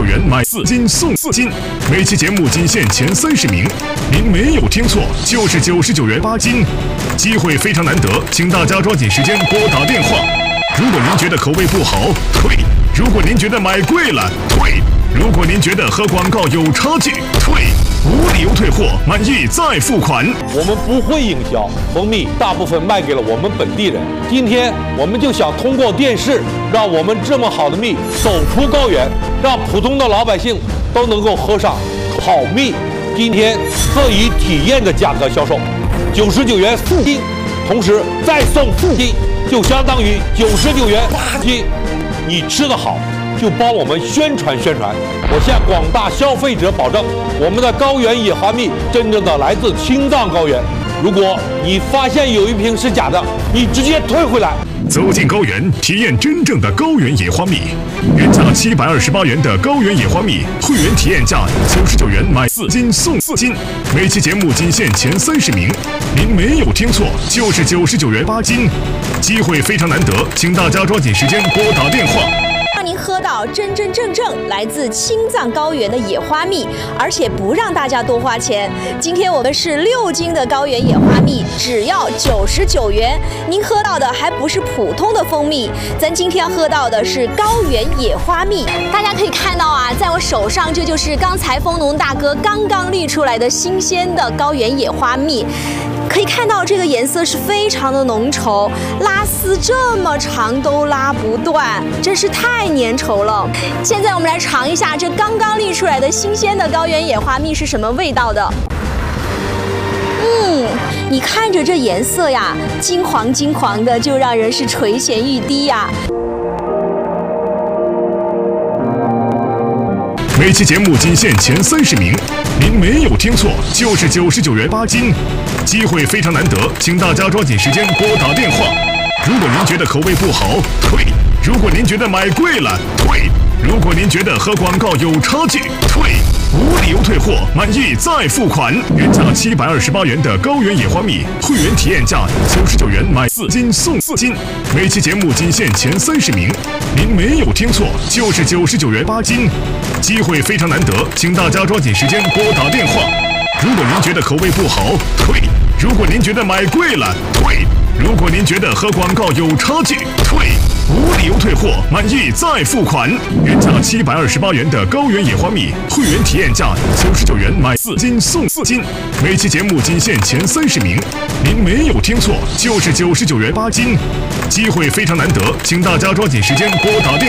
元买4斤送4斤，每期节目仅限前30名。您没有听错，就是99元8斤，机会非常难得，请大家抓紧时间拨打电话。如果您觉得口味不好，退；如果您觉得买贵了，退；如果您觉得和广告有差距，退。无理由退货，满意再付款。 我们不会营销，蜂蜜大部分卖给了我们本地人。今天我们就想通过电视，让我们这么好的蜜走出高原，让普通的老百姓都能够喝上好蜜。今天特以体验的价格销售，99元4斤，同时再送4斤，就相当于99元8斤。你吃得好，就帮我们宣传宣传。我向广大消费者保证，我们的高原野花蜜真正的来自青藏高原。如果你发现有一瓶是假的，你直接退回来。 走进高原，体验真正的高原野花蜜。原价728元的高原野花蜜，会员体验价99元买4斤送4斤。每期节目仅限前30名。您没有听错，就是99元8斤，机会非常难得，请大家抓紧时间拨打电话。 让您喝到真真正正来自青藏高原的野花蜜，而且不让大家多花钱。今天我们是6斤的高原野花蜜，只要99元。您喝到的还不是普通的蜂蜜，咱今天喝到的是高原野花蜜。大家可以看到啊，在我手上这就是刚才蜂农大哥刚刚滤出来的新鲜的高原野花蜜。可以看到这个颜色是非常的浓稠，拉丝这么长都拉不断，真是太粘稠了。现在我们来尝一下这刚刚滤出来的新鲜的高原野花蜜是什么味道的。你看着这颜色呀，金黄金黄的，就让人是垂涎欲滴呀。 每期节目仅限前30名。您没有听错，就是99元8斤，机会非常难得，请大家抓紧时间拨打电话。如果您觉得口味不好，退；如果您觉得买贵了，退；如果您觉得和广告有差距，退。无理由退货，满意再付款。原价728元的高原野花蜜，会员体验价99元买4斤送4斤。每期节目仅限前30名。您没有听错，就是99元8斤，机会非常难得，请大家抓紧时间拨打电话。如果您觉得口味不好，退；如果您觉得买贵了，退；如果您觉得和广告有差距，退。无理由退货，满意再付款。原价728元的高原野花蜜，会员体验价99元买4斤送4斤。每期节目仅限前30名。您没有听错，就是99元8斤，机会非常难得，请大家抓紧时间拨打电话。